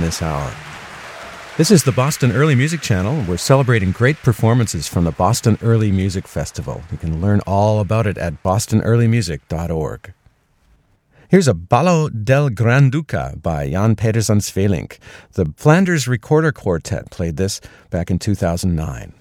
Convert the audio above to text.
this hour. This is the Boston Early Music Channel. We're celebrating great performances from the Boston Early Music Festival. You can learn all about it at bostonearlymusic.org. Here's a Ballo del Granduca by Jan Pedersen Svelink. The Flanders Recorder Quartet played this back in 2009.